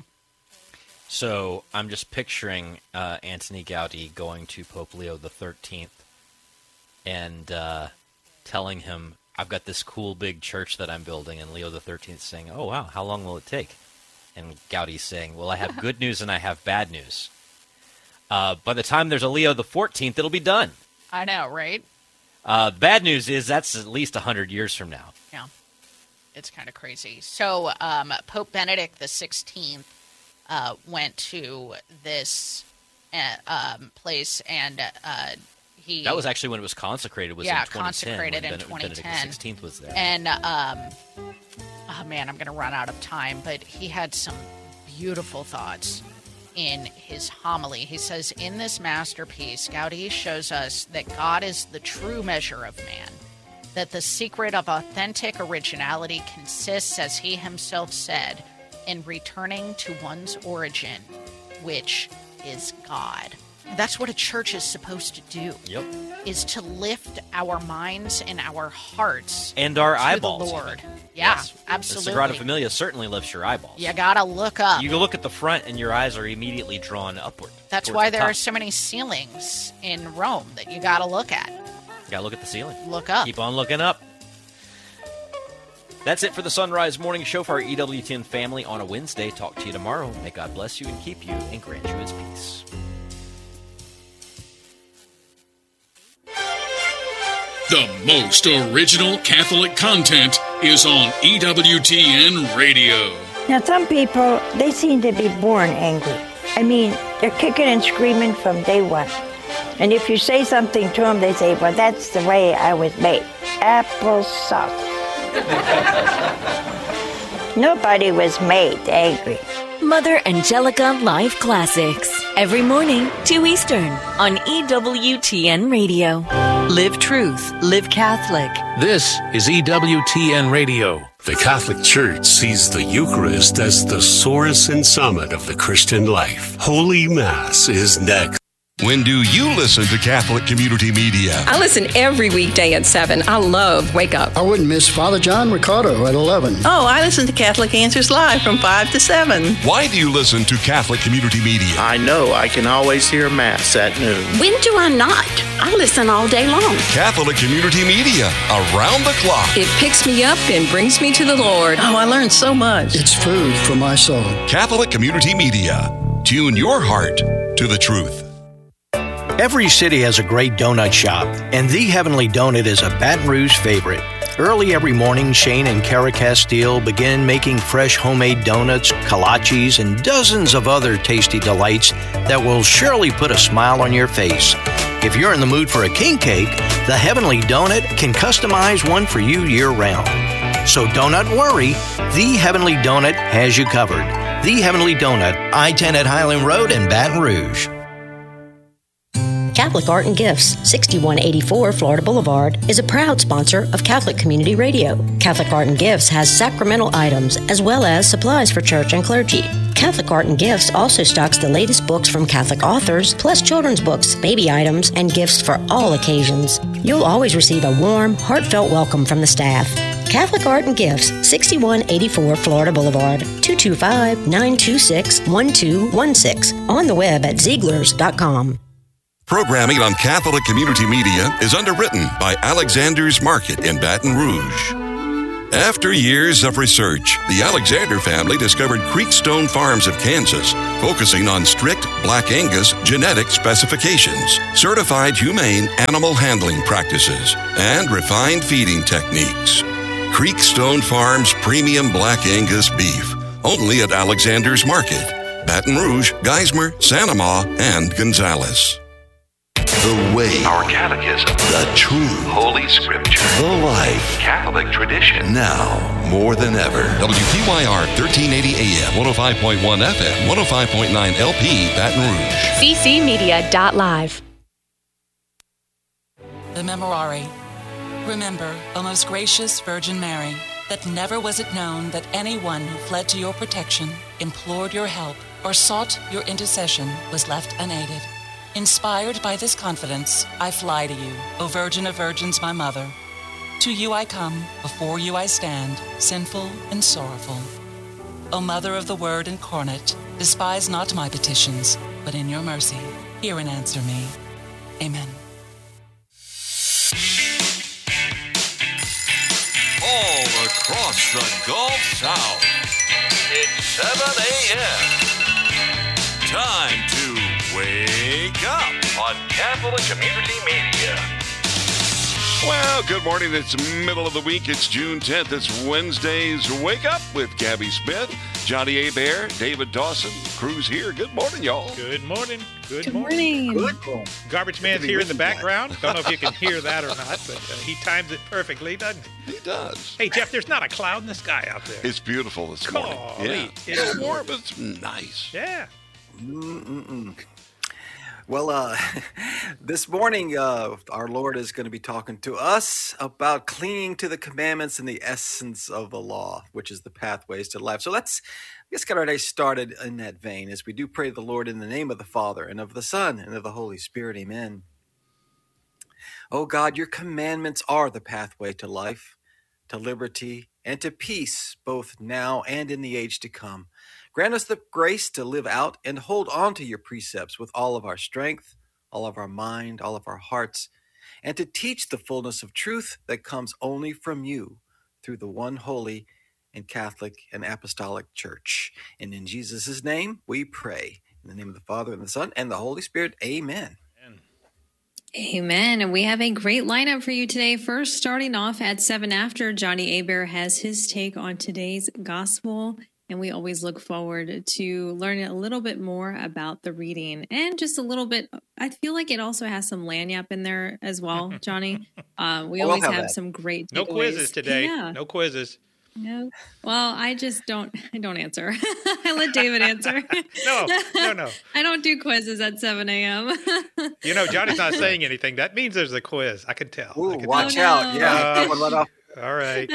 So I'm just picturing uh, Antoni Gaudi going to Pope Leo the thirteenth and uh, telling him, I've got this cool big church that I'm building, and Leo the thirteenth saying, oh, wow, how long will it take? And Gaudi's saying, well, I have good news and I have bad news. Uh, by the time there's a Leo the fourteenth, it'll be done. I know, right? Uh, bad news is that's at least one hundred years from now. Yeah, it's kind of crazy. So um, Pope Benedict the sixteenth uh, went to this uh, um, place, and uh, he... That was actually when it was consecrated, was yeah, in twenty ten. consecrated in Ben- twenty ten. Benedict the sixteenth was there. And, um, oh man, I'm going to run out of time, but he had some beautiful thoughts in his homily. He says, in this masterpiece, Gaudi shows us that God is the true measure of man, that the secret of authentic originality consists, as he himself said, in returning to one's origin, which is God. That's what a church is supposed to do. Yep. Is to lift our minds and our hearts And our to eyeballs. the Lord. even. Yeah, Yes. absolutely. The Sagrada Familia certainly lifts your eyeballs. You gotta look up. You look at the front and your eyes are immediately drawn upward. That's towards why the there are top. so many ceilings in Rome that you gotta look at. You gotta look at the ceiling. Look up. Keep on looking up. That's it for the Sunrise Morning Show for our E W T N family on a Wednesday. Talk to you tomorrow. May God bless you and keep you and grant you his peace. The most original Catholic content is on E W T N Radio. Now, some people, they seem to be born angry. I mean, they're kicking and screaming from day one. And if you say something to them, they say, well, that's the way I was made. Applesauce. Nobody was made angry. Mother Angelica Live Classics. Every morning, two Eastern, on E W T N Radio. Live truth. Live Catholic. This is E W T N Radio. The Catholic Church sees the Eucharist as the source and summit of the Christian life. Holy Mass is next. When do you listen to Catholic Community Media? I listen every weekday at seven. I love Wake Up. I wouldn't miss Father John Ricardo at eleven. Oh, I listen to Catholic Answers Live from five to seven. Why do you listen to Catholic Community Media? I know I can always hear Mass at noon. When do I not? I listen all day long. Catholic Community Media, around the clock. It picks me up and brings me to the Lord. Oh, I learned so much. It's food for my soul. Catholic Community Media. Tune your heart to the truth. Every city has a great donut shop, and The Heavenly Donut is a Baton Rouge favorite. Early every morning, Shane and Kara Castile begin making fresh homemade donuts, kolaches, and dozens of other tasty delights that will surely put a smile on your face. If you're in the mood for a king cake, The Heavenly Donut can customize one for you year-round. So don't worry, The Heavenly Donut has you covered. The Heavenly Donut, I ten at Highland Road in Baton Rouge. Catholic Art and Gifts, sixty-one eighty-four Florida Boulevard, is a proud sponsor of Catholic Community Radio. Catholic Art and Gifts has sacramental items as well as supplies for church and clergy. Catholic Art and Gifts also stocks the latest books from Catholic authors, plus children's books, baby items, and gifts for all occasions. You'll always receive a warm, heartfelt welcome from the staff. Catholic Art and Gifts, sixty-one eighty-four Florida Boulevard, two two five, nine two six, one two one six. On the web at Ziegler's dot com. Programming on Catholic Community Media is underwritten by Alexander's Market in Baton Rouge. After years of research, the Alexander family discovered Creekstone Farms of Kansas, focusing on strict Black Angus genetic specifications, certified humane animal handling practices, and refined feeding techniques. Creekstone Farms Premium Black Angus Beef, only at Alexander's Market, Baton Rouge, Geismar, Santa Ma, and Gonzales. The way, our catechism, the truth, Holy Scripture, the life, Catholic tradition, now more than ever. W T Y R thirteen eighty A M, one oh five point one F M, one oh five point nine L P, Baton Rouge. C C Media dot live. The Memorare. Remember, O most gracious Virgin Mary, that never was it known that anyone who fled to your protection, implored your help, or sought your intercession was left unaided. Inspired by this confidence, I fly to you, O Virgin of Virgins, my Mother. To you I come, before you I stand, sinful and sorrowful. O Mother of the Word incarnate, despise not my petitions, but in your mercy, hear and answer me. Amen. All across the Gulf South, it's seven A.M. Time to wake up on Catholic Community Media. Well, good morning. It's middle of the week. It's June tenth. It's Wednesday's Wake Up with Gabby Smith, Johnny Hebert, David Dawson. Crew's here. Good morning, y'all. Good morning. Good, Good morning. morning. Good morning. Garbage Man's here in the background. Don't know if you can hear that or not, but uh, he times it perfectly, doesn't he? He does. Hey, Jeff, there's not a cloud in the sky out there. It's beautiful this morning. Golly, Yeah. it It's is warm. It's nice. Yeah. Mm-mm-mm. Well, uh, this morning, uh, our Lord is going to be talking to us about clinging to the commandments and the essence of the law, which is the pathways to life. So let's, let's get our day started in that vein as we do pray to the Lord in the name of the Father and of the Son and of the Holy Spirit. Amen. Oh God, your commandments are the pathway to life, to liberty, and to peace, both now and in the age to come. Grant us the grace to live out and hold on to your precepts with all of our strength, all of our mind, all of our hearts, and to teach the fullness of truth that comes only from you through the one holy and Catholic and Apostolic Church. And in Jesus' name we pray. In the name of the Father and the Son and the Holy Spirit. Amen. Amen. And we have a great lineup for you today. First, starting off at seven after, Johnny Hebert has his take on today's gospel. And we always look forward to learning a little bit more about the reading and just a little bit. I feel like it also has some lanyap in there as well, Johnny. Uh, we We'll always have have that. some great No takeaways. quizzes today. Yeah. No quizzes. No. Well, I just don't. I don't answer. I let David answer. No, no, no. I don't do quizzes at seven a.m. You know, Johnny's not saying anything. That means there's a quiz. I can tell. Ooh, I can watch tell. out. Oh, no. Yeah. Uh, that one let off. All right.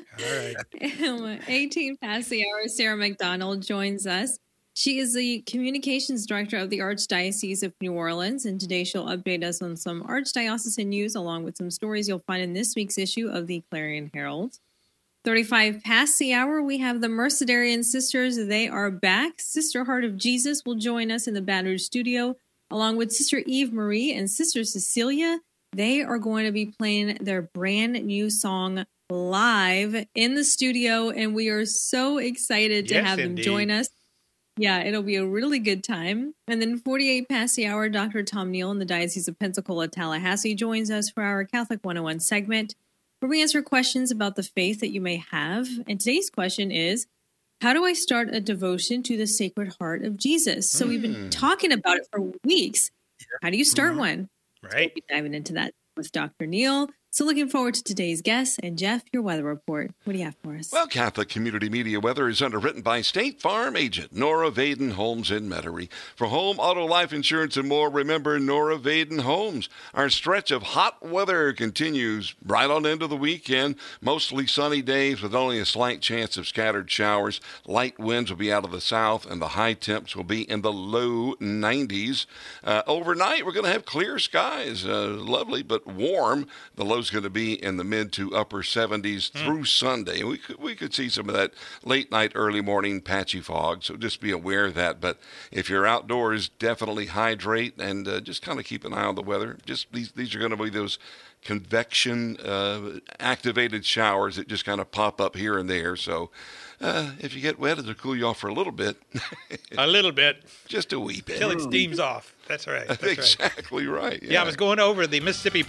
All right. eighteen past the hour, Sarah McDonald joins us. She is the communications director of the Archdiocese of New Orleans, and today she'll update us on some archdiocesan news along with some stories you'll find in this week's issue of the Clarion Herald. thirty-five past the hour, we have the Mercedarian Sisters. They are back. Sister Heart of Jesus will join us in the Baton Rouge studio, along with Sister Eve Marie and Sister Cecilia. They are going to be playing their brand new song live in the studio, and we are so excited to Yes, have indeed. them join us. Yeah, it'll be a really good time. And then forty-eight past the hour, Doctor Tom Neal in the Diocese of Pensacola, Tallahassee joins us for our Catholic one oh one segment, where we answer questions about the faith that you may have. And today's question is, how do I start a devotion to the Sacred Heart of Jesus? So we've been Mm. talking about it for weeks. How do you start one? Right. We'll be diving into that with Doctor Neal. So looking forward to today's guest. And Jeff, your weather report. What do you have for us? Well, Catholic Community Media weather is underwritten by State Farm agent Nora Vaden Homes in Metairie. For home, auto, life insurance, and more, remember Nora Vaden Homes. Our stretch of hot weather continues right on into the weekend. Mostly sunny days with only a slight chance of scattered showers. Light winds will be out of the south, and the high temps will be in the low nineties. Uh, overnight, we're going to have clear skies. Uh, lovely, but warm. The low is going to be in the mid to upper seventies mm. through Sunday. We could, we could see some of that late night, early morning patchy fog, so just be aware of that. But if you're outdoors, definitely hydrate and uh, just kind of keep an eye on the weather. Just these, these are going to be those convection uh, activated showers that just kind of pop up here and there. So uh, if you get wet, it'll cool you off for a little bit. A little bit. Just a wee bit. Till it steams off. That's right. That's exactly right. right. Yeah. yeah, I was going over the Mississippi